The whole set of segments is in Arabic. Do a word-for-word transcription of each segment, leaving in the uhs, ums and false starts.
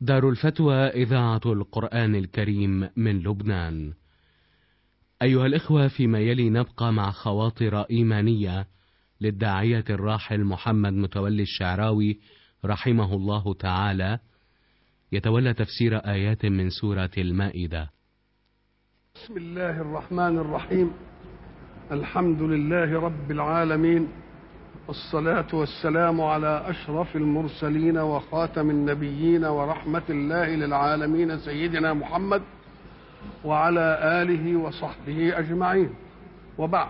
دار الفتوى إذاعة القرآن الكريم من لبنان. أيها الإخوة، فيما يلي نبقى مع خواطر إيمانية للداعية الراحل محمد متولي الشعراوي رحمه الله تعالى، يتولى تفسير آيات من سورة المائدة. بسم الله الرحمن الرحيم. الحمد لله رب العالمين، والصلاة والسلام على أشرف المرسلين وخاتم النبيين ورحمة الله للعالمين سيدنا محمد وعلى آله وصحبه أجمعين، وبعد،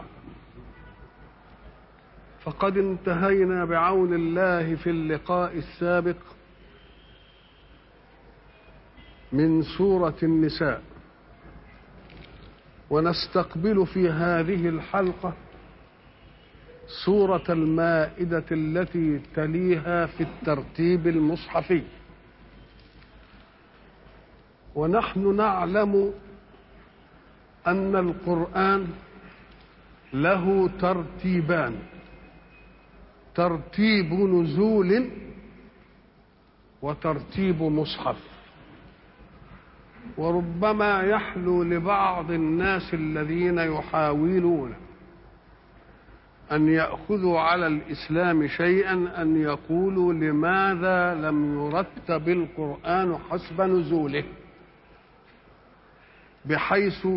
فقد انتهينا بعون الله في اللقاء السابق من سورة النساء، ونستقبل في هذه الحلقة سورة المائدة التي تليها في الترتيب المصحفي. ونحن نعلم أن القرآن له ترتيبان: ترتيب نزول وترتيب مصحف. وربما يحلو لبعض الناس الذين يحاولون أن يأخذوا على الإسلام شيئا أن يقولوا: لماذا لم يرتب القرآن حسب نزوله، بحيث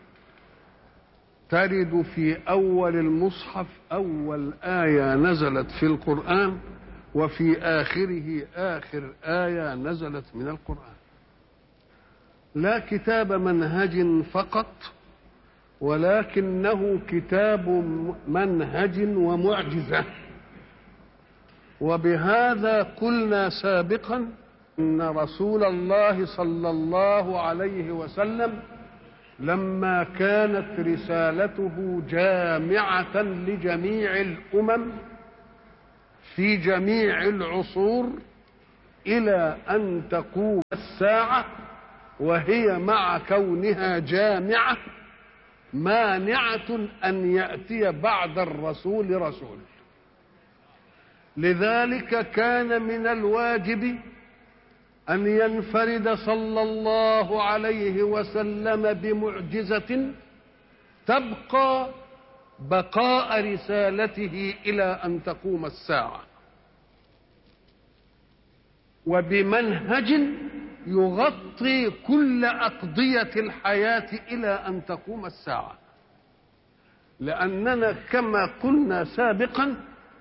ترد في أول المصحف أول آية نزلت في القرآن، وفي آخره آخر آية نزلت من القرآن. لا كتاب منهج فقط، ولكنه كتاب منهج ومعجزة. وبهذا قلنا سابقا إن رسول الله صلى الله عليه وسلم لما كانت رسالته جامعة لجميع الأمم في جميع العصور إلى أن تقوم الساعة، وهي مع كونها جامعة مانعة أن يأتي بعد الرسول رسول. لذلك كان من الواجب أن ينفرد صلى الله عليه وسلم بمعجزة تبقى بقاء رسالته إلى أن تقوم الساعة، وبمنهج يغطي كل أقضية الحياة إلى أن تقوم الساعة. لأننا كما قلنا سابقا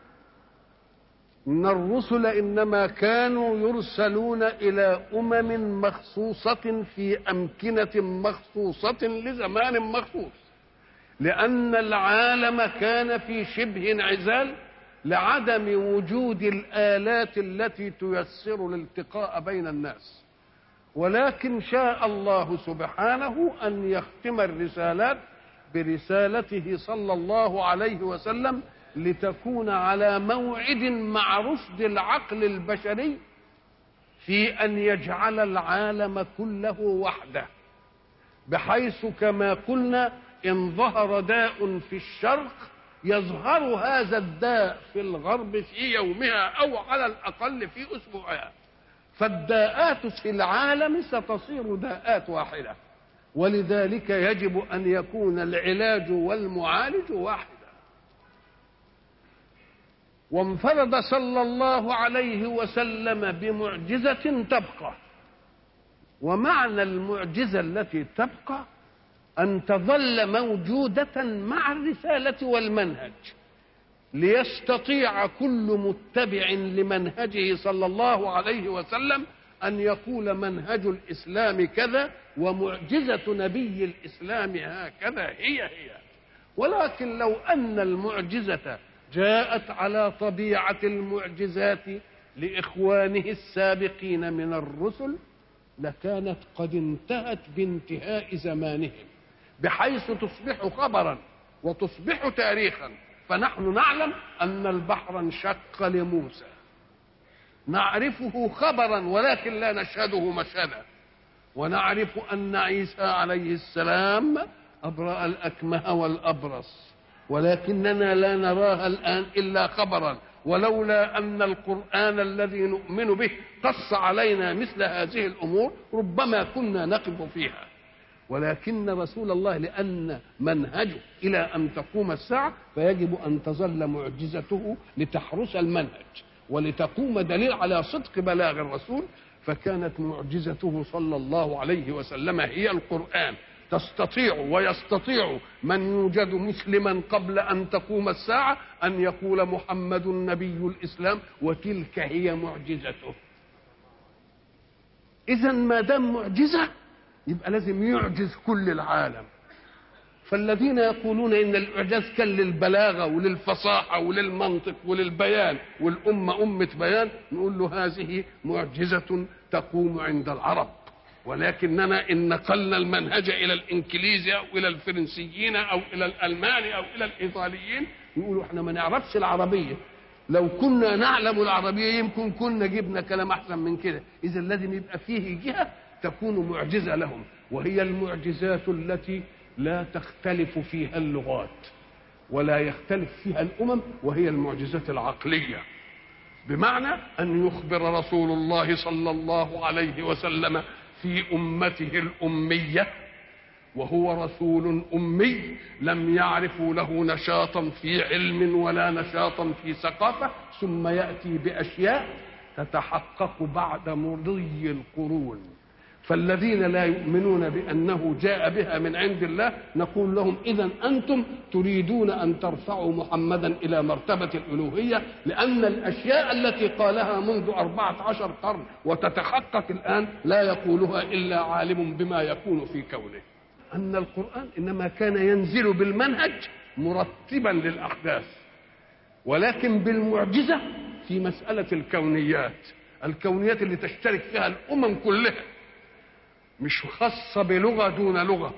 إن الرسل إنما كانوا يرسلون إلى أمم مخصوصة في أمكنة مخصوصة لزمان مخصوص، لأن العالم كان في شبه انعزال لعدم وجود الآلات التي تيسر الالتقاء بين الناس. ولكن شاء الله سبحانه أن يختم الرسالات برسالته صلى الله عليه وسلم لتكون على موعد مع رشد العقل البشري في أن يجعل العالم كله وحده، بحيث كما قلنا إن ظهر داء في الشرق يظهر هذا الداء في الغرب في يومها أو على الأقل في أسبوعها. فالداءات في العالم ستصير داءات واحدة، ولذلك يجب أن يكون العلاج والمعالج واحدا. وانفرد صلى الله عليه وسلم بمعجزة تبقى. ومعنى المعجزة التي تبقى أن تظل موجودة مع الرسالة والمنهج، ليستطيع كل متبع لمنهجه صلى الله عليه وسلم أن يقول منهج الإسلام كذا ومعجزة نبي الإسلام هكذا هي هي. ولكن لو أن المعجزة جاءت على طبيعة المعجزات لإخوانه السابقين من الرسل لكانت قد انتهت بانتهاء زمانهم، بحيث تصبح خبرا وتصبح تاريخا. فنحن نعلم أن البحر انشق لموسى، نعرفه خبرا ولكن لا نشهده مشهدا. ونعرف أن عيسى عليه السلام أبرأ الأكمه والأبرص، ولكننا لا نراها الآن إلا خبرا. ولولا أن القرآن الذي نؤمن به قص علينا مثل هذه الأمور ربما كنا نقف فيها، ولكن رسول الله لأن منهجه إلى أن تقوم الساعة فيجب أن تظل معجزته لتحرس المنهج ولتقوم دليل على صدق بلاغ الرسول، فكانت معجزته صلى الله عليه وسلم هي القرآن. تستطيع ويستطيع من يوجد مسلما قبل أن تقوم الساعة أن يقول محمد نبي الإسلام وتلك هي معجزته. إذن ما دام معجزة يبقى لازم يعجز كل العالم. فالذين يقولون إن الإعجاز كان للبلاغة وللفصاحة وللمنطق وللبيان والأمة أمة بيان، نقول له هذه معجزة تقوم عند العرب، ولكننا إن نقلنا المنهج إلى الإنكليزي أو إلى الفرنسيين أو إلى الألمان أو إلى الإيطاليين يقولوا إحنا ما نعرفش العربية، لو كنا نعلم العربية يمكن كنا جبنا كلام أحسن من كده. إذا لازم يبقى فيه جهة تكون معجزة لهم، وهي المعجزات التي لا تختلف فيها اللغات ولا يختلف فيها الأمم، وهي المعجزات العقلية، بمعنى أن يخبر رسول الله صلى الله عليه وسلم في أمته الأمية، وهو رسول أمي لم يعرفوا له نشاطا في علم ولا نشاطا في ثقافة، ثم يأتي بأشياء تتحقق بعد مضي القرون. فالذين لا يؤمنون بأنه جاء بها من عند الله نقول لهم إذن أنتم تريدون أن ترفعوا محمدا إلى مرتبة الألوهية، لأن الأشياء التي قالها منذ أربعة عشر قرن وتتحقق الآن لا يقولها إلا عالم بما يكون في كونه. أن القرآن إنما كان ينزل بالمنهج مرتبا للأحداث، ولكن بالمعجزة في مسألة الكونيات، الكونيات اللي تشترك فيها الأمم كلها، مش خاصة بلغة دون لغة.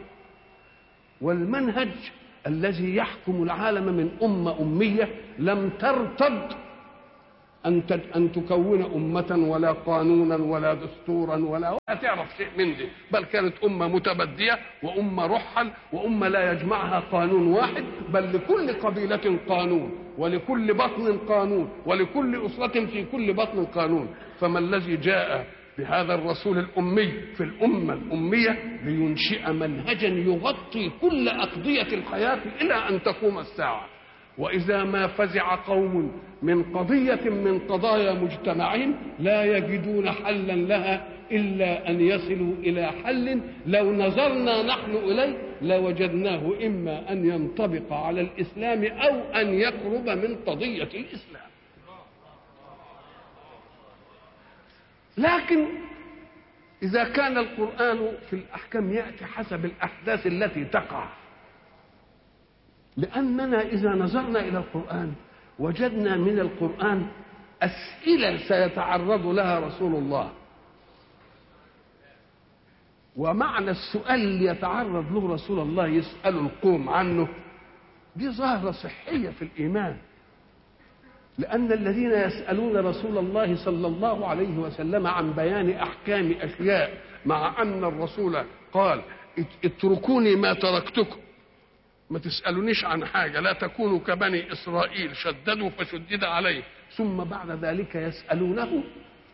والمنهج الذي يحكم العالم من أمة أمية لم ترتض أن أن تكون أمة ولا قانونا ولا دستورا ولا تعرف شيء من دي، بل كانت أمة متبدية وأمة رحل وأمة لا يجمعها قانون واحد، بل لكل قبيلة قانون ولكل بطن قانون ولكل أسرة في كل بطن قانون. فما الذي جاء بهذا الرسول الأمي في الأمة الأمية لينشئ منهجا يغطي كل أقضية الحياة إلى أن تقوم الساعة. وإذا ما فزع قوم من قضية من قضايا مجتمعهم لا يجدون حلا لها إلا أن يصلوا إلى حل لو نظرنا نحن إليه لوجدناه إما أن ينطبق على الإسلام أو أن يقرب من قضية الإسلام. لكن إذا كان القرآن في الأحكام يأتي حسب الأحداث التي تقع، لأننا إذا نظرنا إلى القرآن وجدنا من القرآن أسئلة سيتعرض لها رسول الله، ومعنى السؤال اللي يتعرض له رسول الله يسأل القوم عنه دي ظاهرة صحية في الإيمان، لأن الذين يسألون رسول الله صلى الله عليه وسلم عن بيان أحكام أشياء مع أن الرسول قال اتركوني ما تركتكم، ما تسألونيش عن حاجة، لا تكونوا كبني إسرائيل شددوا فشدد عليه، ثم بعد ذلك يسألونه.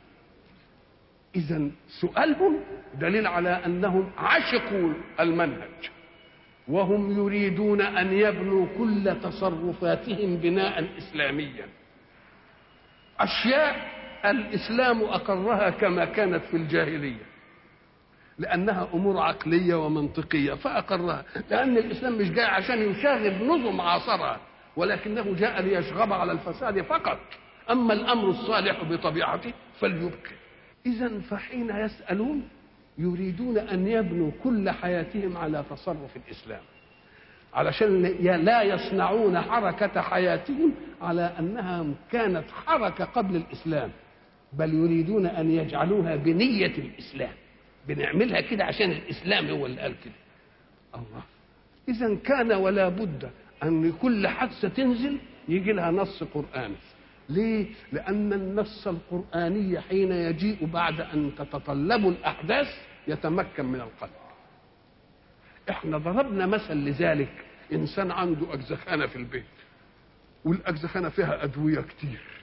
إذن سؤالهم دليل على أنهم عشقوا المنهج وهم يريدون أن يبنوا كل تصرفاتهم بناء إسلاميا. أشياء الإسلام أقرها كما كانت في الجاهلية لأنها أمور عقلية ومنطقية فأقرها، لأن الإسلام مش جاي عشان يشاغب نظم عاصرها، ولكنه جاء ليشغب على الفساد فقط، أما الأمر الصالح بطبيعته فليبقى. إذن فحين يسألون يريدون أن يبنوا كل حياتهم على تصرف الإسلام، علشان لا يصنعون حركة حياتهم على أنها كانت حركة قبل الإسلام، بل يريدون أن يجعلوها بنية الإسلام، بنعملها كده عشان الإسلام هو اللي قال كده. الله، إذن كان ولا بد أن كل حادثة تنزل يجي لها نص قرآني. ليه؟ لأن النص القرآني حين يجيء بعد أن تتطلب الأحداث يتمكن من القلب. احنا ضربنا مثل لذلك، إنسان عنده أجزخانة في البيت والأجزخانة فيها أدوية كتير،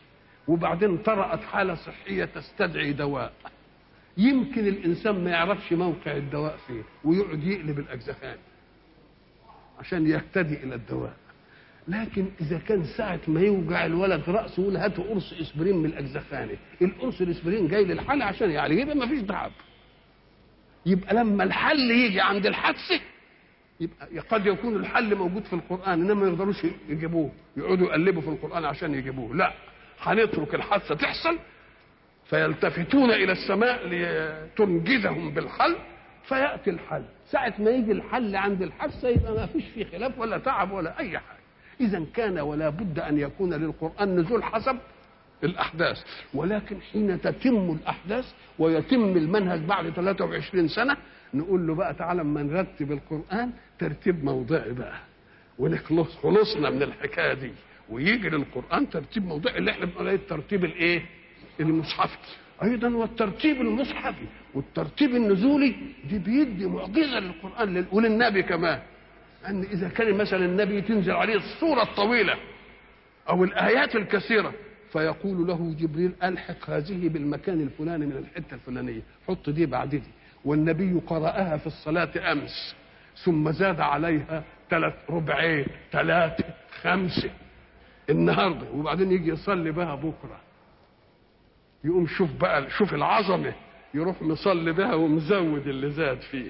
وبعدين طرأت حالة صحية تستدعي دواء، يمكن الإنسان ما يعرفش موقع الدواء فين ويقعد يقلب الأجزخان عشان يهتدي إلى الدواء. لكن إذا كان ساعة ما يوجع الولد رأسه يقول هاتوا قرص إسبرين من الأجزخانة، القرص الإسبرين جاي للحل عشان يعالج، يبقى ما فيش تعب. يبقى لما الحل يجي عند الحادثة يبقى قد يكون الحل موجود في القرآن، إنما ما يقدروش يجيبوه، يقعدوا يقلبوا في القرآن عشان يجيبوه. لا، هنترك الحادثة تحصل فيلتفتون إلى السماء لتنجزهم بالحل، فيأتي الحل. ساعة ما يجي الحل عند الحادثة يبقى ما فيش فيه خلاف ولا تعب ولا أي حاجة. إذا كان ولا بد أن يكون للقرآن نزول حسب الأحداث، ولكن حين تتم الأحداث ويتم المنهج بعد ثلاثة وعشرين سنة نقول له بقى تعالى ما نرتب القرآن ترتيب موضعي بقى ونخلص خلصنا من الحكاية دي، ويجي للقرآن ترتيب موضعي اللي احنا بنقول عليه الترتيب الايه؟ المصحفي. أيضا والترتيب المصحفي والترتيب النزولي دي بيدي معجزة للقرآن وللنبي كمان، أن إذا كان مثلا النبي تنزل عليه السورة الطويلة أو الآيات الكثيرة فيقول له جبريل ألحق هذه بالمكان الفلاني من الحتة الفلانية، حط دي بعد دي، والنبي قرأها في الصلاة أمس ثم زاد عليها ثلاث ربعين ثلاثة خمسة النهاردة، وبعدين يجي يصلي بها بكرة، يقوم شوف بقى شوف العظمة، يروح مصلي بها ومزود اللي زاد فيه.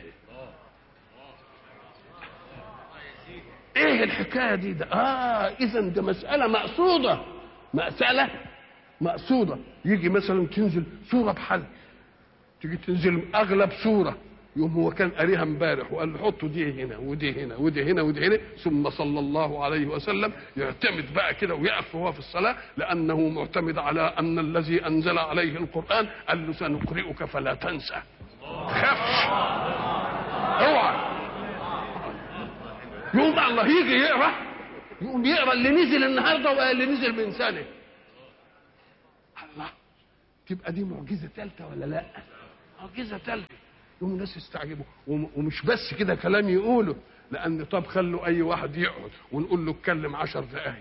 ايه الحكاية دي ده؟ اه اذا ده مسألة مقصودة، مسألة مقصودة. يجي مثلا تنزل سورة بحل، تيجي تنزل اغلب سورة، يوم هو كان قاريها امبارح وقال له حطوا دي هنا ودي هنا ودي هنا ودي هنا، ثم صلى الله عليه وسلم يعتمد بقى كده ويقف وهو في الصلاة، لأنه معتمد على أن الذي أنزل عليه القرآن قال له سنقرئك فلا تنسى، خافش اوعى. يوم الله يجي يقرأ، يقوم يقرأ اللي نزل النهارده واللي نزل من سنة. الله، تبقى دي معجزة ثالثة ولا لا؟ معجزة ثالثة. يوم الناس يستعجبوا، ومش بس كده كلام يقوله، لأن طب خلوا أي واحد يقعد ونقول له اتكلم عشر دقايق،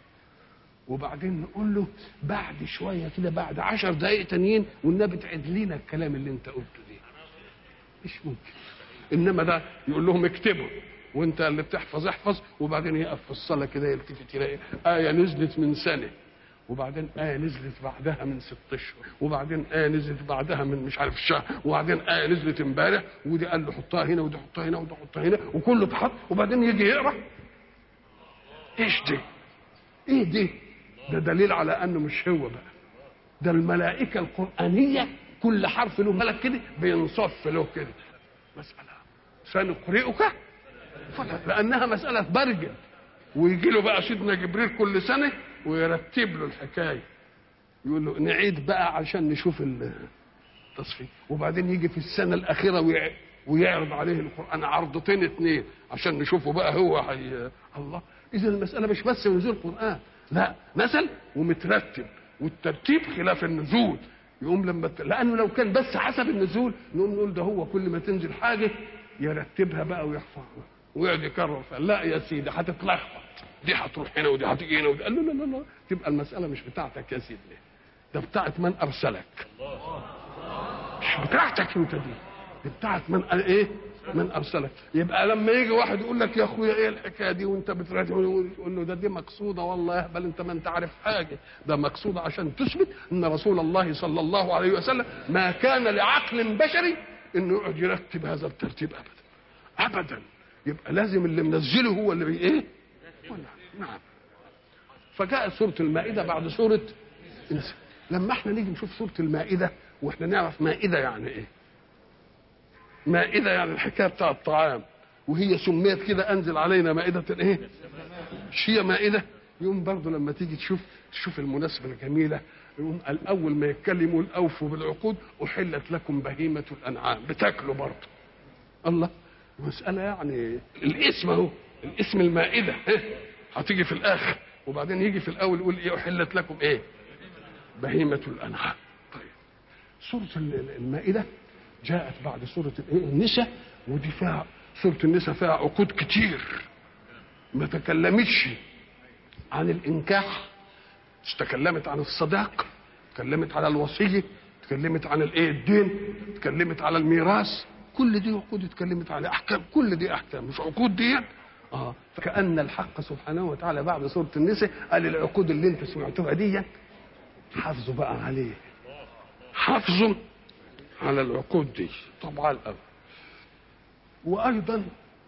وبعدين نقول له بعد شوية كده بعد عشر دقايق تانيين والنبي تعيد لنا الكلام اللي أنت قلته دي. مش ممكن. إنما ده يقول لهم اكتبوا، وأنت اللي بتحفظ احفظ، وبعدين يقف في الصلاة كده يلتفت يلاقي آية نزلت من سنة، وبعدين آية نزلت بعدها من ست اشهر، وبعدين آية نزلت بعدها من مش عارف شهر، وبعدين آية نزلت امبارح، ودي قال له حطها هنا ودي حطها هنا ودي حطها هنا، وكله اتحط، وبعدين يجي يقرا. ايش دي؟ ايه دي؟ ده دليل على انه مش هو بقى، ده الملائكة القرآنية كل حرف له ملك كده بينصف له كده. مسألة سنقرئك فلا، لأنها مسألة برجل، ويجي له بقى سيدنا جبريل كل سنة ويرتب له الحكايه، يقول له نعيد بقى عشان نشوف التصفيق، وبعدين يجي في السنه الاخيره ويعرض عليه القران عرضتين اثنين عشان نشوفه بقى هو حي... الله. اذا المساله مش بس نزول القران، لا، نزل ومترتب، والترتيب خلاف النزول. يقوم لما ت... لانه لو كان بس حسب النزول نقوم نقول ده هو كل ما تنزل حاجه يرتبها بقى ويحفظها ويقعد يكرر فيها. لا يا سيدي، هتتلخبط، دي هتروح هنا ودي هتيجي هنا ودي. قال له لا لا لا، تبقى المسألة مش بتاعتك يا سيدي، ده بتاعت من أرسلك، مش بتاعتك أنت، دي دي بتاعت من إيه؟ من أرسلك. يبقى لما يجي واحد يقول لك يا أخويا إيه الحكاية دي وأنت بتراجع، يقول له ده دي مقصودة والله يا بل أنت ما أنت عارف حاجة، ده مقصودة عشان تثبت أن رسول الله صلى الله عليه وسلم ما كان لعقل بشري إنه يقعد يرتب هذا الترتيب أبدا أبدا. يبقى لازم اللي منزله هو اللي بي إيه؟ نعم. فجاء سورة المائدة بعد سورة النساء. لما احنا نيجي نشوف سورة المائدة واحنا نعرف مائدة يعني ايه، مائدة يعني الحكاية بتاع الطعام، وهي سميت كده انزل علينا مائدة ايه، مش هي مائدة. يوم برضو لما تيجي تشوف تشوف المناسبة الجميلة، يقوم الأول ما يتكلموا الأوفوا بالعقود أحلت لكم بهيمة الأنعام، بتاكلوا برضو. الله، مسألة يعني الاسم اهو، الاسم المائدة هتيجي في الآخر، وبعدين يجي في الأول يقول إيه أحلت لكم إيه بهيمة الأنعام. طيب سورة المائدة جاءت بعد سورة النساء، ودي فيها سورة النساء فيها عقود كتير، ما تكلمتش عن الإنكاح تكلمت عن الصداق، تكلمت على الوصيه، تكلمت عن الايه الدين، تكلمت على الميراث. كل دي عقود اتكلمت على احكام، كل دي احكام مش عقود دي. اه فكأن الحق سبحانه وتعالى بعد سورة النساء قال العقود اللي انتوا سمعتوها دي حافظوا بقى عليه، حافظوا على العقود دي طبعا الأول. وأيضا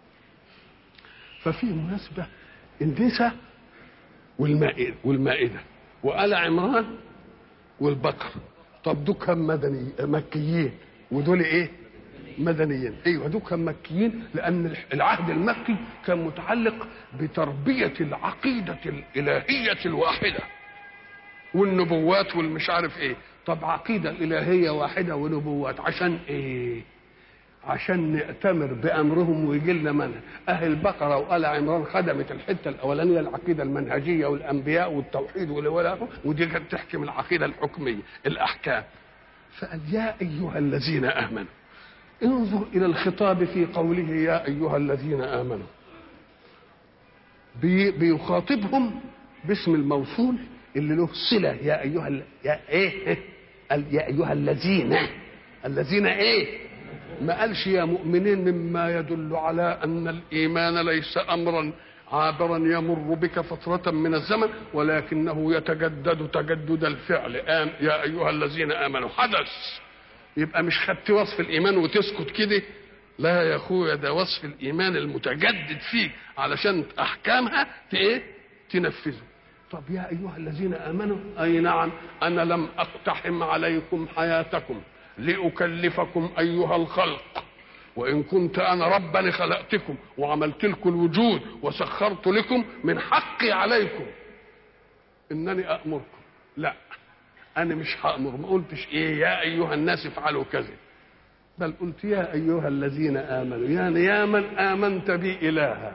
ففي مناسبة النساء والمائدة والمائدة وآل عمران والبقر. طب دول كم مدني مكيين ودول ايه مدنيين؟ ايوه دول كم مكيين لان العهد المكي كان متعلق بتربيه العقيده الالهيه الواحده والنبوات والمش عارف ايه. طب عقيده الهيه واحده ونبوات عشان ايه؟ عشان نأتمر بامرهم ويجي لنا منهج. اهل البقره وآل عمران خدمت الحته الاولانيه العقيده المنهجيه والانبياء والتوحيد والولاء، ودي كانت تحكم العقيده الحكميه الاحكام. فقال يا ايها الذين امنوا. انظر الى الخطاب في قوله يا ايها الذين امنوا، بي بيخاطبهم باسم الموصول اللي له صله. يا ايها ال... يا ايه يا ايها الذين، الذين ايه؟ ما قالش يا مؤمنين، مما يدل على ان الايمان ليس امرا عابرا يمر بك فترة من الزمن، ولكنه يتجدد تجدد الفعل. آم يا ايها الذين امنوا حدث. يبقى مش خدت وصف الايمان وتسكت كده، لا يا اخويا، ده وصف الايمان المتجدد فيك علشان احكامها ايه تنفذه. طب يا ايها الذين امنوا، اي نعم انا لم اقتحم عليكم حياتكم لاكلفكم ايها الخلق، وان كنت انا ربا خلقتكم وعملت لكم الوجود وسخرت لكم، من حقي عليكم انني امركم. لا، انا مش هامر. ما قلتش ايه يا ايها الناس افعلوا كذا، بل قلت يا ايها الذين امنوا، يعني يا من امنت بي الها،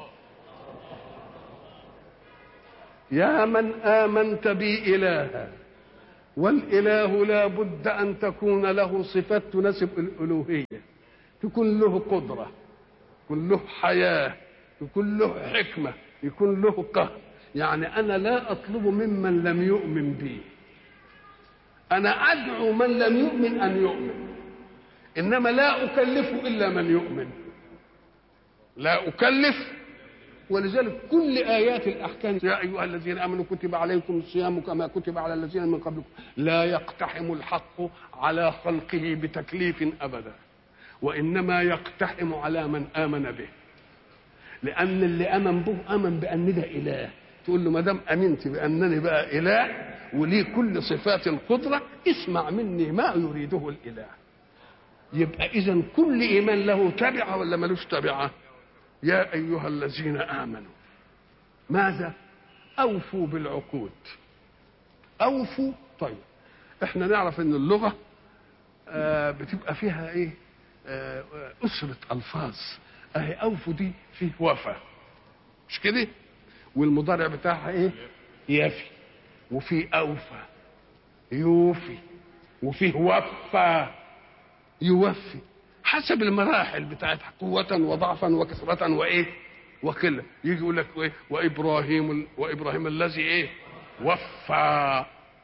يا من امنت بي الها. والاله لا بد ان تكون له صفات تناسب الالوهيه، تكون له قدره، يكون له حياه، يكون له حكمه، يكون له قهر. يعني انا لا اطلب ممن لم يؤمن بي، انا ادعو من لم يؤمن ان يؤمن، انما لا اكلف الا من يؤمن، لا اكلف. ولذلك كل ايات الاحكام يا ايها الذين امنوا كتب عليكم الصيام كما كتب على الذين من قبلكم، لا يقتحم الحق على خلقه بتكليف ابدا، وانما يقتحم على من امن به. لان اللي امن به امن بان ده اله، تقول له ما دام امنت بانني بقى اله ولي كل صفات القدره، اسمع مني ما يريده الاله. يبقى اذا كل ايمان له تبعه ولا ملوش تبعه؟ يا ايها الذين امنوا ماذا؟ اوفوا بالعقود. اوفوا. طيب احنا نعرف ان اللغه آه بتبقى فيها ايه؟ آه اسره الفاظ. اهي اوفوا دي فيه وفى، مش كده؟ والمضارع بتاعها ايه؟ يفي. وفي اوفى يوفي، وفيه وفى يوفي، حسب المراحل بتاعتها، قوة وضعفا وكثرة وايه وقلة. يجي يقول لك ايه؟ وابراهيم وابراهيم الذي ايه؟ وفى،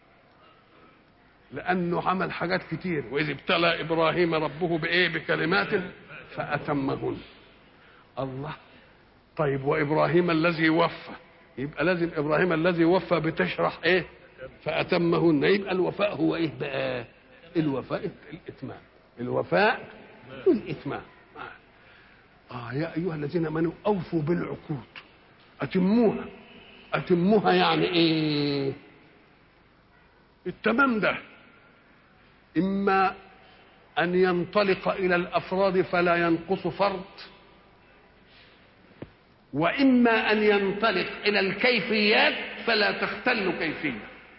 لانه عمل حاجات كتير. واذ ابتلى ابراهيم ربه بايه؟ بكلمات فاتمهن. الله. طيب وابراهيم الذي وفى، يبقى لازم ابراهيم الذي وفى بتشرح ايه؟ فاتمهن. يبقى الوفاء هو ايه بقى؟ الوفاء الاتمام، الوفاء والاتمام. اه يا ايها الذين امنوا اوفوا بالعقود، اتموها. اتموها يعني ايه؟ التمام ده اما ان ينطلق الى الافراد فلا ينقص فرد، واما ان ينطلق الى الكيفيات فلا تختل كيفيه.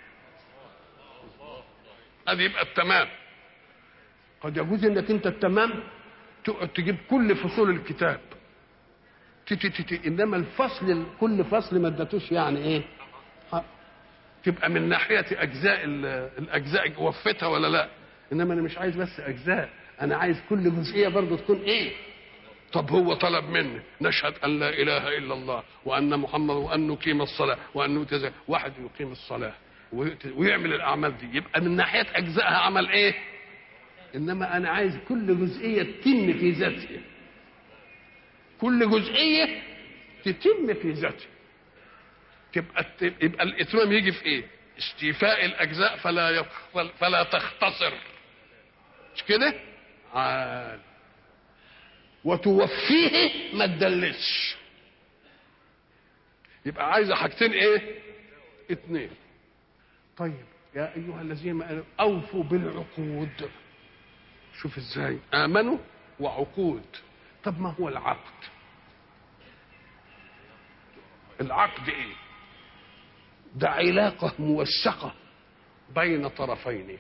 هذا يبقى التمام. قد يجوز انك انت التمام تقعد تجيب كل فصول الكتاب تي تي تي، انما الفصل كل فصل ما ادتوش يعني ايه؟ تبقى من ناحيه اجزاء الاجزاء وفتها ولا لا؟ انما انا مش عايز بس اجزاء، انا عايز كل جزئيه برضه تكون ايه؟ طب هو طلب مني نشهد ان لا اله الا الله وان محمد وان نقيم الصلاه وان نؤتي الزكاه. واحد يقيم الصلاه ويعمل الاعمال دي، يبقى من ناحيه اجزائها عمل ايه؟ انما انا عايز كل جزئيه تتم في ذاتها، كل جزئيه تتم في ذاتها، تبقى يبقى الاتمام يجي في ايه؟ استيفاء الاجزاء فلا يخ... فلا تختصر، مش كده؟ عال. وتوفيه ما تدلسش، يبقى عايزه حاجتين ايه؟ اتنين. طيب يا ايها الذين امنوا اوفوا بالعقود. شوف ازاي امنوا وعقود. طب ما هو العقد؟ العقد ايه؟ ده علاقه موثقه بين طرفين،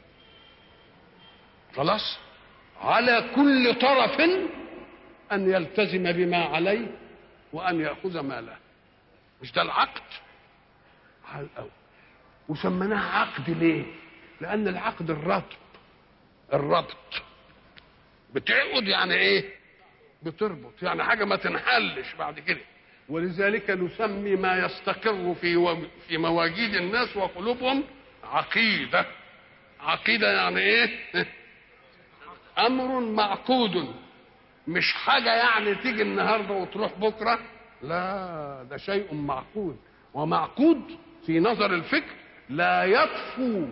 خلاص؟ على كل طرف ان يلتزم بما عليه وان ياخذ ما له، مش ده العقد؟ على الاول. وسميناه عقد ليه؟ لان العقد الربط، الربط بتعقد يعني ايه؟ بتربط، يعني حاجه ما تنحلش بعد كده. ولذلك نسمي ما يستقر في و... في مواجيد الناس وقلوبهم عقيده. عقيده يعني ايه؟ امر معقود، مش حاجه يعني تيجي النهارده وتروح بكره، لا، ده شيء معقود. ومعقود في نظر الفكر لا يطفو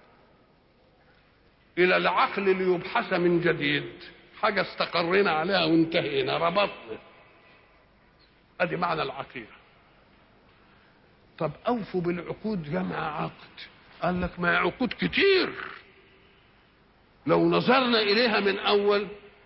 الى العقل ليبحث من جديد، حاجه استقرينا عليها وانتهينا، ربطنا. ادي معنى العقيده. طب اوفوا بالعقود جمع عقد، قال لك ما عقود كتير لو نظرنا اليها من اول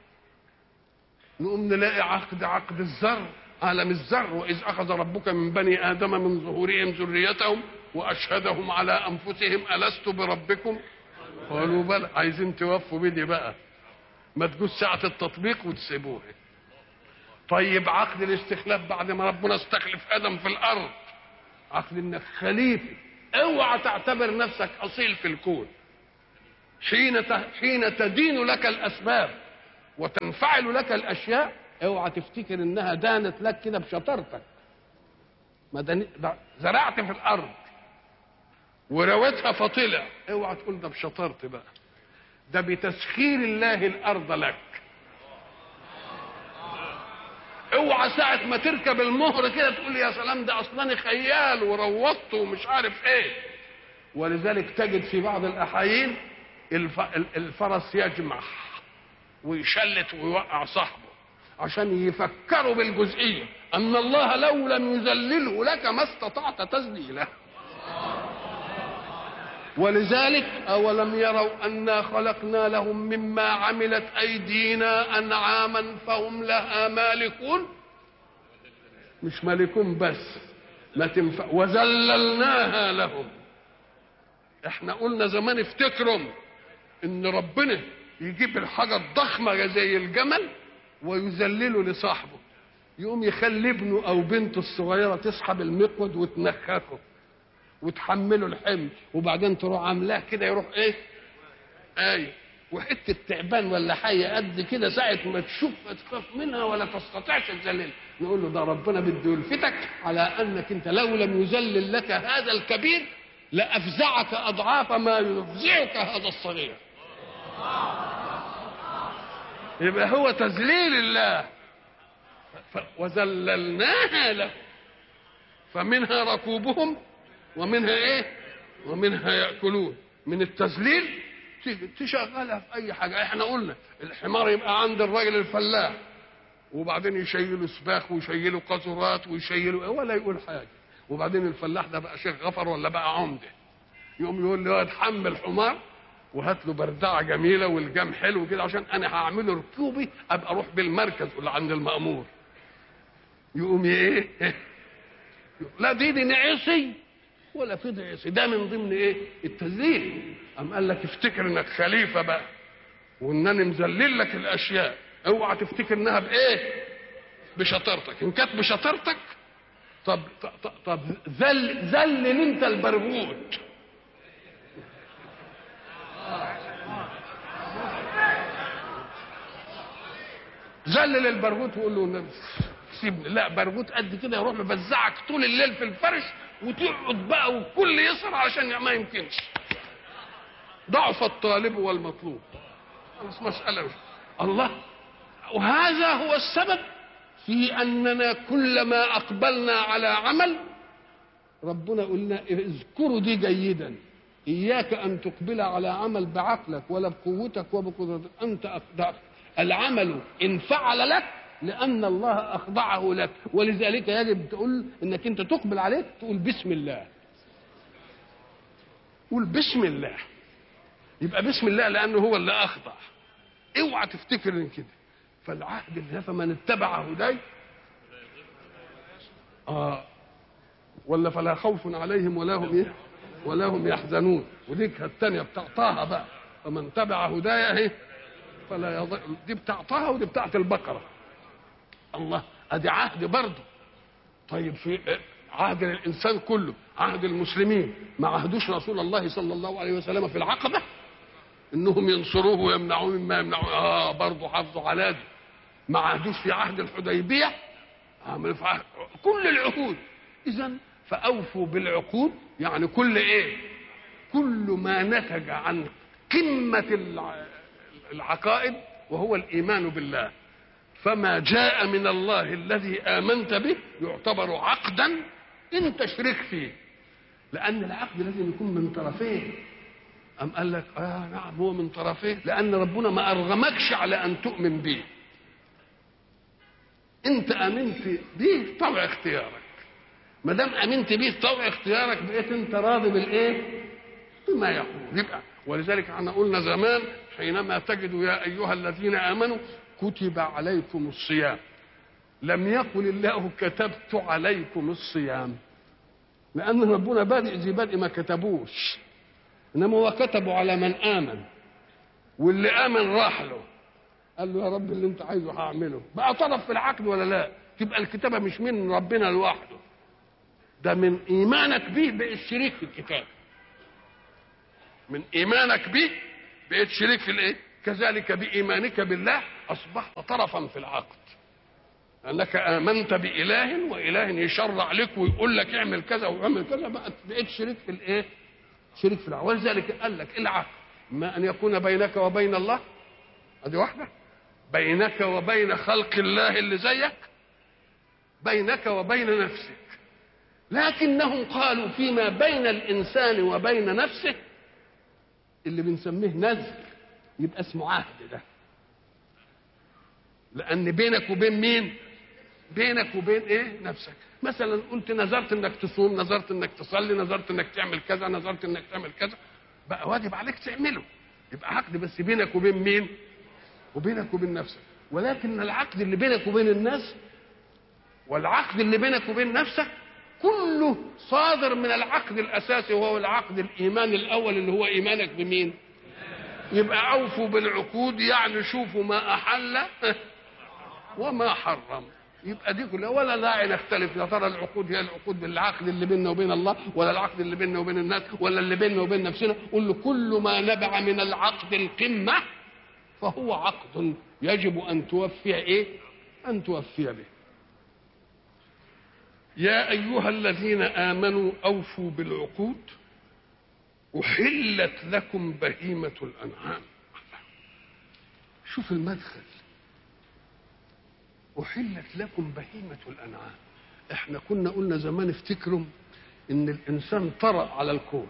نقوم نلاقي عقد عقد الذر، عالم الذر. واذ اخذ ربك من بني ادم من ظهورهم ذريتهم واشهدهم على انفسهم الست بربكم قالوا بلى. عايزين توفوا بدي بقى، ما تجوز ساعه التطبيق وتسيبوها. طيب عقد الاستخلاف بعد ما ربنا استخلف ادم في الارض، عقد انك خليفه. اوعى تعتبر نفسك اصيل في الكون. حين حين تدين لك الاسباب وتنفعل لك الاشياء، اوعى تفتكر انها دانت لك كده بشطارتك. ما دن... زرعت في الارض ورويتها فطلع، اوعى تقول ده بشطارتي بقى، ده بتسخير الله الارض لك. اوعى ساعة ما تركب المهر كده تقول يا سلام ده اصلاني خيال وروضته ومش عارف ايه. ولذلك تجد في بعض الاحايين الف... الفرس يجمح ويشلت ويوقع صاحبه عشان يفكروا بالجزئية ان الله لو لم يذلله لك ما استطعت تذليله. ولذلك اولم يروا انا خلقنا لهم مما عملت ايدينا انعاما فهم لها مالكون. مش مالكون بس، ما تنفع وذللناها لهم. احنا قلنا زمان افتكروا ان ربنا يجيب الحاجه الضخمه زي الجمل ويذلله لصاحبه، يقوم يخلي ابنه او بنته الصغيره تسحب المقود وتنخخه وتحمله الحمل، وبعدين تروح عاملاه كده يروح ايه؟ ايه وحته تعبان ولا حيه قد كده ساعه ما تشوفها تخاف منها ولا تستطيعش تذللها. نقول له ده ربنا بده يلفتك على انك انت لو لم يذلل لك هذا الكبير لافزعك اضعاف ما يفزعك هذا الصغير. يبقى هو تذليل الله. وذللناها له فمنها ركوبهم ومنها ايه؟ ومنها ياكلون. من التذليل تشغلها في اي حاجه. احنا قلنا الحمار يبقى عند الراجل الفلاح وبعدين يشيلوا سباخ ويشيلوا قاذورات ويشيلوا ولا يقول حاجه، وبعدين الفلاح ده بقى شيخ غفر ولا بقى عمده، يقوم يقول له اتحمل حمار وهات له بردعه جميله والجام حلو كده عشان انا هعمله ركوبي ابقى اروح بالمركز اللي عند المأمور. يقوم ايه؟ لا دي دي نعيسي ولا في نعيسي، ده من ضمن ايه؟ التذليل. قام قال لك افتكر انك خليفه بقى وانني مذلل لك الاشياء، اوعى تفتكر انها بايه؟ بشطارتك. ان كانت بشطارتك طب طب, طب ذل ذلل انت البرغوث. ذلل البرغوث وقول له سيبني. لا برغوث قد كده يروح مفزعك طول الليل في الفرش وتقعد بقى وكل يسر عشان ما يمكنش. ضعف الطالب والمطلوب، خلاص مسألة. الله، وهذا هو السبب في أننا كلما أقبلنا على عمل ربنا قلنا اذكروا دي جيدا، إياك أن تقبل على عمل بعقلك ولا بقوتك وبقدرتك، أنت أقدر. العمل إن فعل لك لأن الله أخضعه لك، ولذلك يجب تقول إنك أنت تقبل عليه تقول بسم الله. قول بسم الله، يبقى بسم الله لأنه هو اللي أخضع. اوعى تفتكر ان كده. فالعهد اللي فمن اتبع هداي اه ولا فلا خوف عليهم ولا هم ايه ولا هم يحزنون. وديك الثانيه بتاع طه بقى، فمن تبع هدايا اهي فلا يضل. دي بتاع طه ودي بتاعت البقره. الله، ادي عهد برضه. طيب في عهد للانسان كله، عهد المسلمين ما عهدوش رسول الله صلى الله عليه وسلم في العقبه انهم ينصروه ويمنعوه مما يمنعوه، اه برضه حافظوا على دي. ما عهدوش في عهد الحديبيه، عملوا في عهد كل العهود. اذا فاوفوا بالعقود، يعني كل ايه؟ كل ما نتج عن قمه العقائد وهو الايمان بالله. فما جاء من الله الذي امنت به يعتبر عقدا انت شريك فيه، لان العقد لازم يكون من طرفين. أم قال لك آه نعم هو من طرفين، لأن ربنا ما أرغمكش على أن تؤمن به. أنت آمنت به طوع اختيارك، ما دام آمنت به طوع اختيارك بقيت أنت راضي بالإيه؟ بما يقول. يبقى ولذلك احنا قلنا زمان حينما تجد يا أيها الذين آمنوا كتب عليكم الصيام، لم يقل الله كتبت عليكم الصيام، لأن ربنا بادئ ذي بدء ما كتبوش، انما هو كتبوا على من امن، واللي امن راح له قال له يا رب اللي انت عايزه هعمله. بقى طرف في العقد ولا لا؟ تبقى الكتابه مش من ربنا لوحده، ده من ايمانك به بقيت شريك في الكتاب. من ايمانك به بقيت شريك في الايه؟ كذلك بايمانك بالله اصبحت طرفا في العقد، لانك امنت باله واله يشرع لك ويقول لك اعمل كذا واعمل كذا، بقى بقيت شريك في الايه؟ شريك في العقد. ولذلك قال لك العقد ما ان يكون بينك وبين الله، ادي واحده، بينك وبين خلق الله اللي زيك، بينك وبين نفسك. لكنهم قالوا فيما بين الانسان وبين نفسه اللي بنسميه نذر، يبقى اسمه عهد ده، لان بينك وبين مين؟ بينك وبين ايه؟ نفسك. مثلا قلت نذرت انك تصوم، نذرت انك تصلي، نذرت انك تعمل كذا، نذرت انك تعمل كذا، بقى واجب عليك تعمله، يبقى عقد بس بينك وبين مين؟ وبينك وبين نفسك. ولكن العقد اللي بينك وبين الناس والعقد اللي بينك وبين نفسك كله صادر من العقد الاساسي وهو العقد الايمان الاول اللي هو ايمانك بمين؟ يبقى اوفوا بالعقود، يعني شوفوا ما احل وما حرم. يبقى دي كلها ولا داعي نختلف يا ترى العقود هي العقود بالعقد اللي بيننا وبين الله ولا العقد اللي بيننا وبين الناس ولا اللي بيننا وبين نفسنا. قل له كل ما نبع من العقد القمه فهو عقد يجب ان توفي ايه؟ ان توفي به. يا ايها الذين امنوا اوفوا بالعقود احلت لكم بهيمه الانعام. شوف المدخل، أحلت لكم بهيمة الأنعام. احنا كنا قلنا زمان افتكروا ان الانسان طرأ على الكون،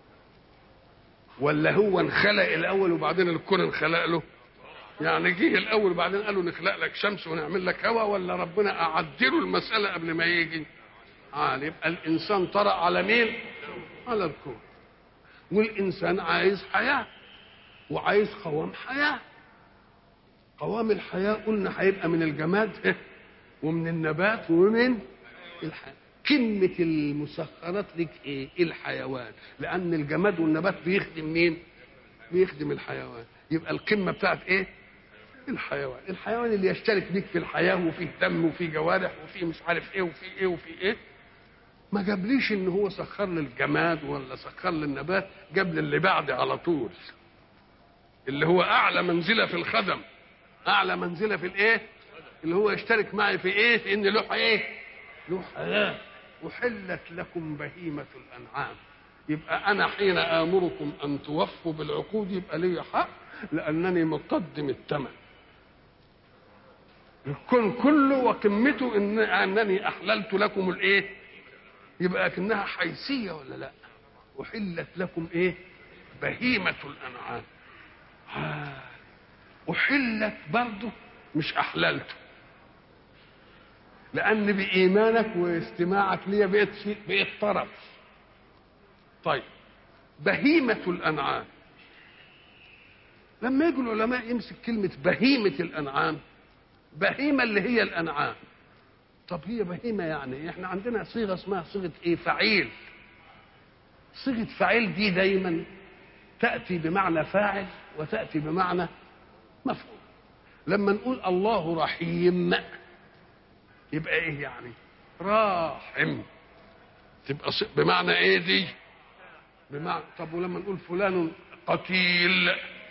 ولا هو انخلق الاول وبعدين الكون انخلق له؟ يعني جه الاول وبعدين قالوا نخلق لك شمس ونعمل لك هواء، ولا ربنا اعدله المسألة قبل ما يجي؟ آه يبقى الانسان طرأ على مين؟ على الكون. والانسان عايز حياة وعايز قوام حياة. قوام الحياة قلنا هيبقى من الجماد ومن النبات ومن الحياة. قمة المسخرات لك ايه؟ الحيوان، لأن الجماد والنبات بيخدم مين؟ بيخدم الحيوان. يبقى القمة بتاعت ايه؟ الحيوان. الحيوان اللي يشترك بيك في الحياة وفيه دم وفيه جوارح وفيه مش عارف ايه وفيه ايه وفيه ايه. ما جابليش ان هو سخر للجماد ولا سخر للنبات، جاب لي اللي بعد على طول، اللي هو أعلى منزلة في الخدم، اعلى منزله في الايه؟ اللي هو يشترك معي في ايه؟ في ان له ايه؟ له حياه. أحلت لكم بهيمة الأنعام. يبقى أنا حين آمركم أن توفوا بالعقود يبقى لي حق، لأنني مقدم الثمن. الكون كله وقمته إن أنني أحللت لكم الإيه؟ يبقى كأنها حيثية ولا لا؟ أحلت لكم إيه؟ بهيمة الأنعام. أحلت برضه مش أحللته، لأن بإيمانك واستماعك لي بقيت شيء، بقيت طرف. طيب بهيمة الأنعام، لما يجوا العلماء يمسك كلمة بهيمة الأنعام، بهيمة اللي هي الأنعام. طب هي بهيمة يعني احنا عندنا صيغة اسمها صيغة ايه؟ فعيل. صيغة فعيل دي دايما تأتي بمعنى فاعل وتأتي بمعنى مفعول. لما نقول الله رحيم يبقى ايه يعني؟ راحم. تبقى بمعنى ايه دي؟ بمعنى. طب ولما نقول فلان قتيل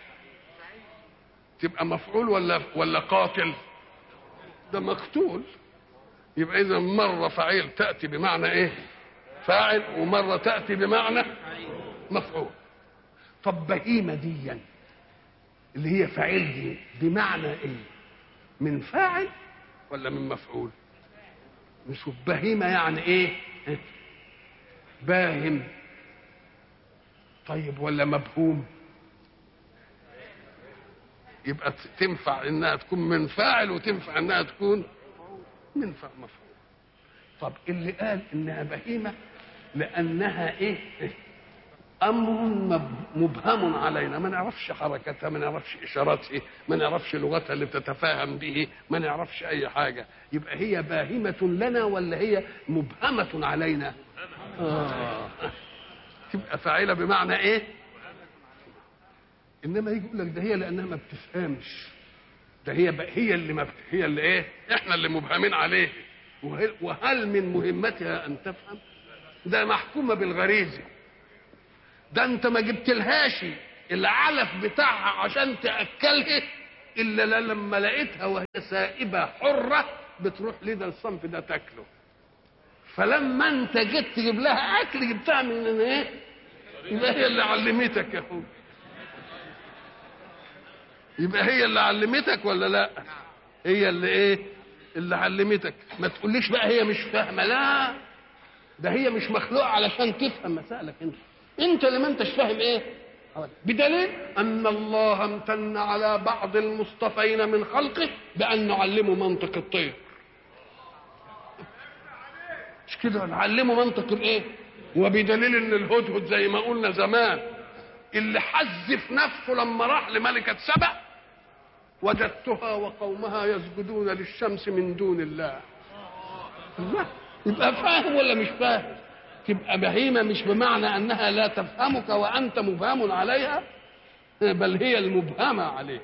تبقى مفعول ولا ولا قاتل؟ ده مقتول. يبقى اذا مره فعيل تاتي بمعنى ايه؟ فاعل، ومره تاتي بمعنى مفعول. طب بهيمه دي اللي هي فاعل دي بمعنى ايه؟ من فاعل ولا من مفعول؟ نشوف بهيمه يعني ايه؟ باهم. طيب ولا مبهوم؟ يبقى تنفع انها تكون من فاعل وتنفع انها تكون من مفعول. طب اللي قال انها بهيمه لانها ايه؟ امر مبهم علينا، ما نعرفش حركتها، ما نعرفش اشاراتها، ما نعرفش لغتها اللي بتتفاهم به، ما نعرفش اي حاجه. يبقى هي باهمه لنا ولا هي مبهمه علينا؟ آه. تبقى فاعله بمعنى ايه؟ انما يجي يقول لك ده هي لانها ما بتفهمش، ده هي هي اللي ما هي اللي ايه؟ احنا اللي مبهمين عليه. وهل من مهمتها ان تفهم؟ ده محكومه بالغريزه. ده انت ما جبتلهاش العلف بتاعها عشان تاكلها الا لما لقيتها وهي سائبه حره بتروح لده الصنف ده تاكله. فلما انت جيت تجيب لها اكل جبتها من ايه؟ يبقى هي اللي علمتك يا اخويا. يبقى هي اللي علمتك ولا لا؟ هي اللي ايه؟ اللي علمتك. ما تقوليش بقى هي مش فاهمه، لا، ده هي مش مخلوقه علشان تفهم مسائلك انت. انت اللي ما انتش فاهم ايه؟ بدليل ان الله امتن على بعض المصطفين من خلقه بان نعلمه منطق الطير. مش كده؟ نعلمه منطق الايه؟ وبدليل ان الهدهد زي ما قلنا زمان اللي حذف نفسه لما راح لملكه سبأ وجدتها وقومها يسجدون للشمس من دون الله. الله يبقى فاهم ولا مش فاهم؟ تبقى بهيمه مش بمعنى انها لا تفهمك وانت مبهم عليها، بل هي المبهمه عليك.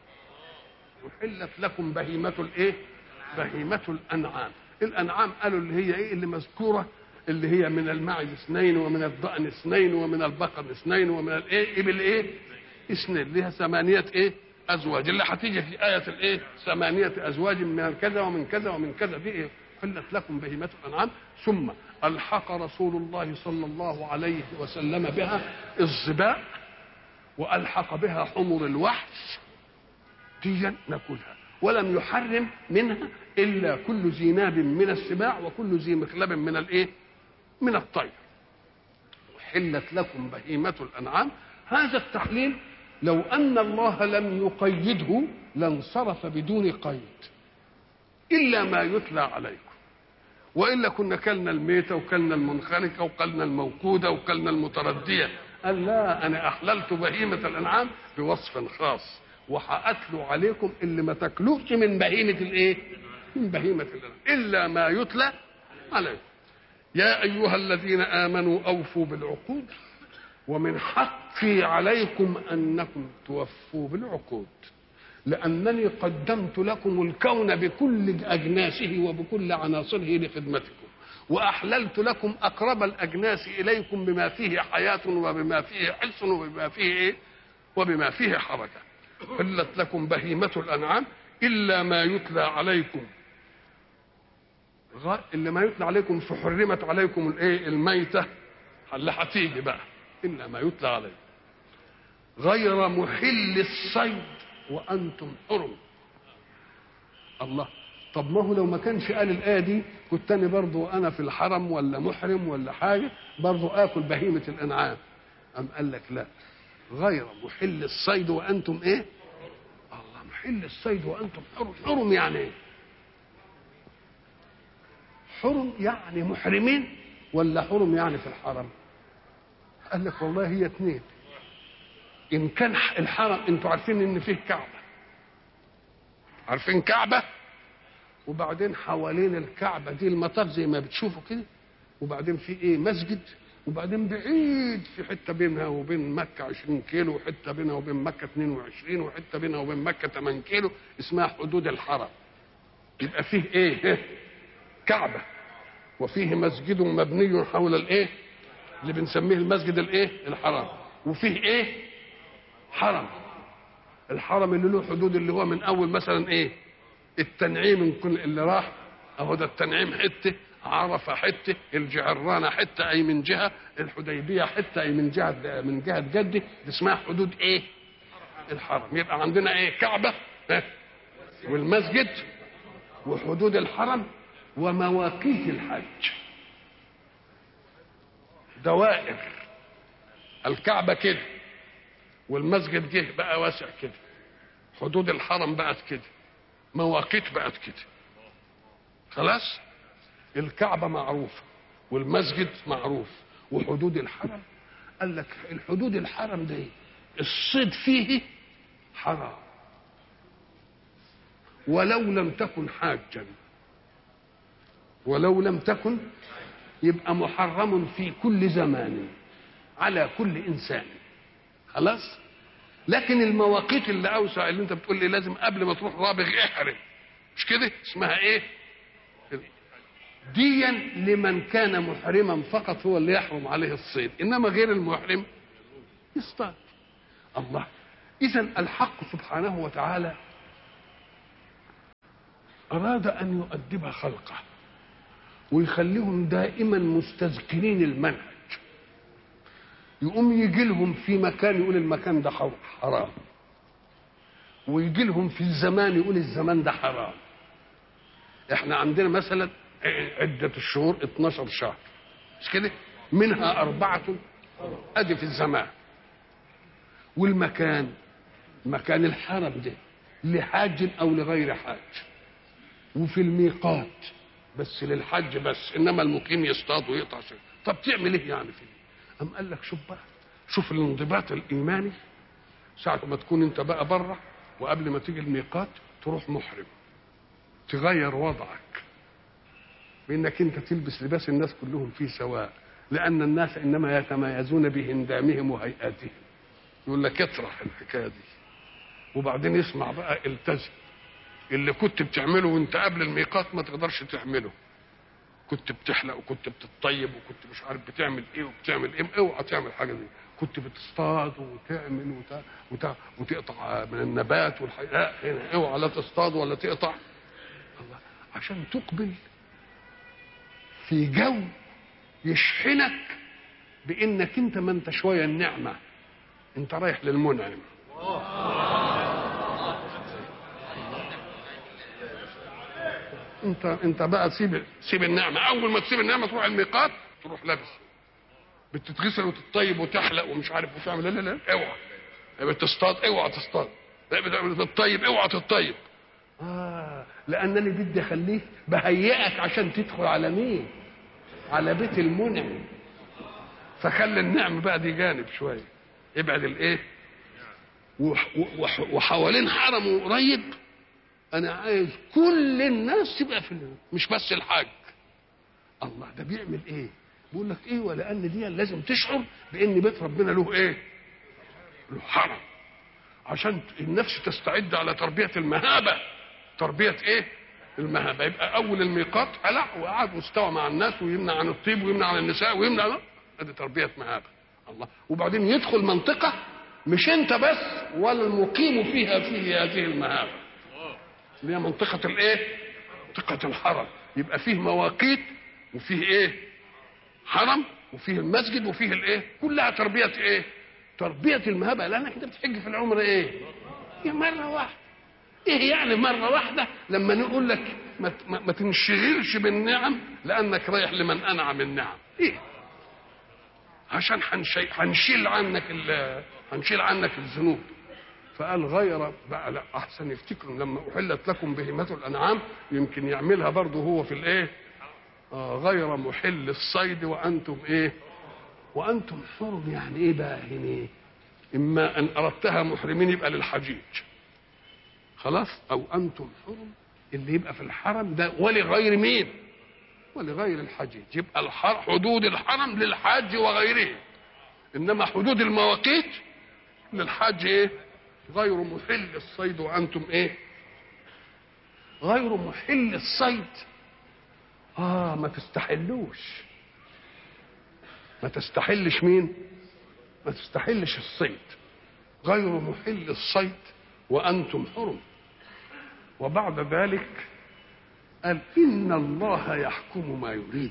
احلت لكم بهيمه الايه؟ بهيمه الانعام. الانعام قالوا اللي هي ايه؟ اللي مذكوره، اللي هي من المعز اثنين ومن الضأن اثنين ومن البقر اثنين ومن الايه؟ ابل ايه؟ اثنين، اللي هي ثمانيه ايه؟ ازواج، اللي هتيجي في ايه الايه؟ ثمانيه ازواج من كذا ومن كذا ومن كذا. دي ايه؟ حلت لكم بهيمه الانعام. ثم الحق رسول الله صلى الله عليه وسلم بها الظباء، والحق بها حمر الوحش دي ناكلها، ولم يحرم منها الا كل ذي ناب من السباع وكل ذي مخلب من الايه؟ من الطير. حلت لكم بهيمه الانعام. هذا التحليل لو ان الله لم يقيده لانصرف بدون قيد الا ما يتلى عليكم، والا كنا كلنا الميته وكلنا المنخنقه وكلنا الموقوده وكلنا المترديه. قال لا، انا احللت بهيمه الانعام بوصف خاص، وحاتلو عليكم اللي ما تاكلوش من بهيمه الايه؟ من بهيمه الانعام الا ما يتلى عليكم. يا ايها الذين امنوا اوفوا بالعقود ومن حقي عليكم انكم توفوا بالعقود، لأنني قدمت لكم الكون بكل أجناسه وبكل عناصره لخدمتكم، وأحللت لكم أقرب الأجناس إليكم بما فيه حياة وبما فيه حس وبما فيه إيه؟ وبما فيه حركة. حلت لكم بهيمة الأنعام إلا ما يتلى عليكم اللي ما يتلى عليكم فحرمت عليكم الايه الميتة اللي هتيجي بقى إلا ما يتلى عليكم غير محل الصيد وأنتم حرم. الله، طب ما هو لو ما كانش قال الآية دي كنت أنا برضو أنا في الحرم ولا محرم ولا حاجة برضو آكل بهيمة الأنعام. أم قال لك لا، غير محل الصيد وأنتم إيه؟ الله، محل الصيد وأنتم حرم. حرم يعني إيه؟ حرم يعني محرمين ولا حرم يعني في الحرم؟ قال لك والله هي اتنين. إن كان الحرم أنتوا عارفين إن فيه كعبة، عارفين كعبة، وبعدين حوالين الكعبة دي المطاف زي ما بتشوفوا كده، وبعدين في ايه مسجد، وبعدين بعيد في حتة بينها وبين مكة عشرين كيلو، وحتة بينها وبين مكة اثنين وعشرين، وحتة بينها وبين مكة ثمانية كيلو، اسمها حدود الحرم. يبقى فيه ايه؟ كعبة، وفيه مسجد مبني حول الايه اللي بنسميه المسجد الايه الحرام، وفيه ايه حرم. الحرم اللي له حدود اللي هو من اول مثلا ايه التنعيم، من كل اللي راح اهو ده التنعيم حته، عرفه حته، الجعرانه حته اي من جهه، الحديبيه حته اي من جهه من جهه جده، دي اسمها حدود ايه الحرم. يبقى عندنا ايه كعبه والمسجد وحدود الحرم ومواقيت الحج، دوائر. الكعبه كده، والمسجد جه بقى واسع كده، حدود الحرم بقت كده، مواقيت بقت كده. خلاص، الكعبة معروفة والمسجد معروف وحدود الحرم. قال لك الحدود الحرم دي الصيد فيه حرام ولو لم تكن حاجا، ولو لم تكن يبقى محرم في كل زمان على كل إنسان. خلاص، لكن المواقيت اللي أوسع اللي أنت بتقول لي لازم قبل ما تروح رابغ احرم، مش كده؟ اسمها إيه؟ ديا لمن كان محرما فقط هو اللي يحرم عليه الصيد، انما غير المحرم يصطاد. الله، اذا الحق سبحانه وتعالى اراد ان يؤدب خلقه ويخليهم دائما مستذكرين المنهج. يقوم يجي لهم في مكان يقول المكان ده حرام، ويجي لهم في الزمان يقول الزمان ده حرام. احنا عندنا مثلا عدة الشهور اثناشر شهر، مش كده؟ منها أربعة أدي في الزمان، والمكان مكان الحرم ده لحاج أو لغير حاج، وفي الميقات بس للحج بس، إنما المقيم يصطاد ويقطع شيء. طب تعمل إيه يعني فيه؟ أم قال لك شوف بقى، شوف الانضباط الإيماني. ساعة ما تكون أنت بقى بره وقبل ما تيجي الميقات تروح محرم، تغير وضعك بانك انت تلبس لباس الناس كلهم فيه سواء، لان الناس انما يتميزون بهندامهم وهيئاتهم. يقول لك اطرح الحكايه دي، وبعدين يسمع بقى التزم. اللي كنت بتعمله وانت قبل الميقات ما تقدرش تعمله، كنت بتحلق وكنت بتطيب وكنت مش عارف بتعمل ايه وبتعمل ايه، اوعى تعمل حاجه دي. كنت بتصطاد وتعمل وت... وت... وتقطع من النبات والحياه، هنا اوعى لا تصطاد ولا تقطع. الله، عشان تقبل في جو يشحنك بانك انت ما انت شويه النعمه، انت رايح للمنعم. انت انت بقى سيب سيب النعمه. اول ما تسيب النعمه تروح الميقات تروح لابس، بتتغسل وتطيب وتحلق ومش عارف وتعمل. لا لا لا، اوعى. بتصطاد اوعى تصطاد، بتطيب اوعى تطيب. اه، لانني بدي اخليك بهيئك عشان تدخل على مين؟ على بيت المنعم. فخلي النعم بقى دي جانب شويه، ابعد الايه وحوالين حرمه قريب. انا عايز كل الناس تبقى في النعم، مش بس الحاج. الله، ده بيعمل ايه؟ بيقول لك ايه؟ ولان دي لازم تشعر بان بيت ربنا له ايه؟ له حرم، عشان النفس تستعد على تربيه المهابه. تربيه ايه؟ المهابه. يبقى اول الميقات قلع وقعد واستوى مع الناس ويمنع عن الطيب ويمنع عن النساء ويمنع، ادي تربيه مهابه. الله، وبعدين يدخل منطقه مش انت بس ولا المقيم فيها فيه هذه المهابه، اللي هي منطقه الايه؟ منطقه الحرم. يبقى فيه مواقيت وفيه ايه؟ حرم، وفيه المسجد، وفيه الايه؟ كلها تربيه ايه؟ تربيه المهابه. لانك انت بتحج في العمر ايه؟ هي مره واحده. ايه يعني مره واحده لما نقول لك ما, ما, ما تنشغلش بالنعم لانك رايح لمن انعم النعم؟ ايه؟ عشان هنشي... هنشيل عنك ال... هنشيل عنك الذنوب. فقال غير بقى، لا احسن يفتكروا لما احلت لكم بهيمه الانعام، يمكن يعملها برضه هو في الايه؟ آه غير محل الصيد وانتم ايه؟ وانتم حرم. يعني ايه بقى هنا؟ اما ان اردتها محرمين يبقى للحجيج خلاص، او انتم حرم اللي يبقى في الحرم ده ولغير مين؟ ولغير الحجيج. يبقى الحر... حدود الحرم للحاج وغيره، انما حدود المواقيت للحاج ايه؟ غير محل الصيد وانتم ايه؟ غير محل الصيد. اه ما تستحلوش، ما تستحلش مين؟ ما تستحلش الصيد. غير محل الصيد وانتم حرم. وبعد ذلك قال ان الله يحكم ما يريد.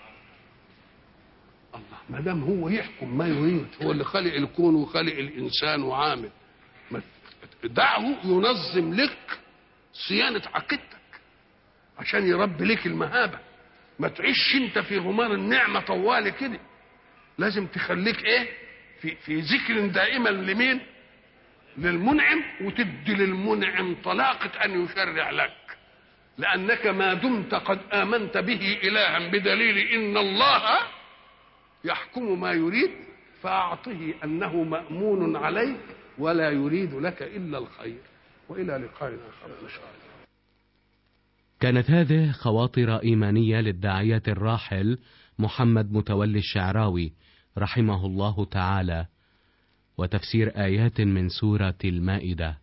الله ما دام هو يحكم ما يريد، هو اللي خلق الكون وخلق الانسان وعامل، دعه ينظم لك صيانه عقيدتك عشان يربي لك المهابه. ما تعيش انت في غمار النعمه طوالي كده، لازم تخليك ايه؟ في في ذكر دائما لمين؟ للمنعم، وتدي للمنعم طلاقه ان يشرع لك، لانك ما دمت قد امنت به الها بدليل ان الله يحكم ما يريد، فاعطه انه مامون عليك ولا يريد لك الا الخير. والى لقاء اخر ان شاء الله. كانت هذه خواطر إيمانية للداعية الراحل محمد متولي الشعراوي رحمه الله تعالى، وتفسير آيات من سورة المائدة.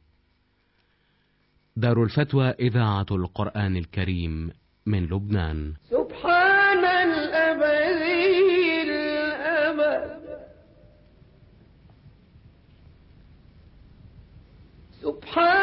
دار الفتوى إذاعة القرآن الكريم من لبنان. سبحان الأبدي الأبد، سبحان